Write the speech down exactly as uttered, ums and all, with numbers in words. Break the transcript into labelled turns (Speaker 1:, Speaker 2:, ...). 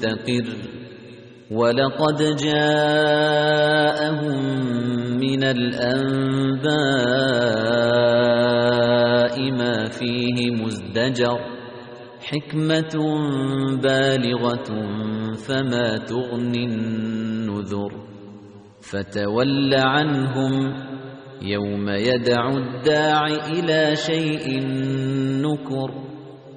Speaker 1: مستقر ولقد جاءهم من الأنباء ما فيه مزدجر حكمة بالغة فما تغني النذر فتول عنهم يوم يدعو الداع إلى شيء نكر